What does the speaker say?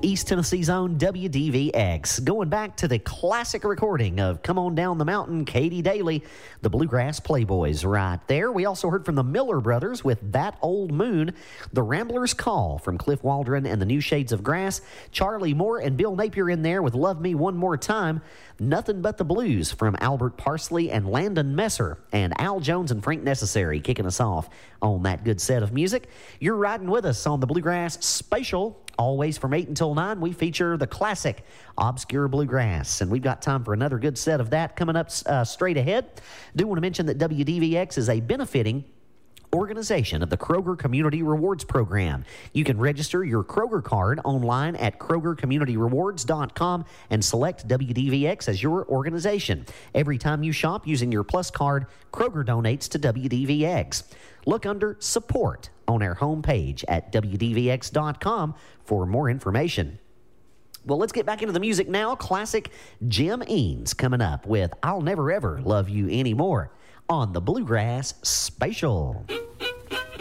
East Tennessee's own WDVX, going back to the classic recording of Come On Down the Mountain, Katie Daly, the Bluegrass Playboys right there. We also heard from the Miller Brothers with That Old Moon, the Ramblers' Call from Cliff Waldron and the New Shades of Grass, Charlie Moore and Bill Napier in there with Love Me One More Time, Nothing But the Blues from Albert Parsley and Landon Messer, and Al Jones and Frank Necessary kicking us off on that good set of music. You're riding with us on the Bluegrass Spatial. Always from 8 until 9, we feature the classic Obscure Bluegrass, and we've got time for another good set of that coming up straight ahead. Do want to mention that WDVX is a benefiting organization of the Kroger Community Rewards Program. You can register your Kroger card online at KrogerCommunityRewards.com and select WDVX as your organization. Every time you shop using your Plus card, Kroger donates to WDVX. Look under Support on our homepage at WDVX.com for more information. Well, let's get back into the music now. Classic Jim Eanes coming up with I'll Never Ever Love You Anymore on the Bluegrass Spatial.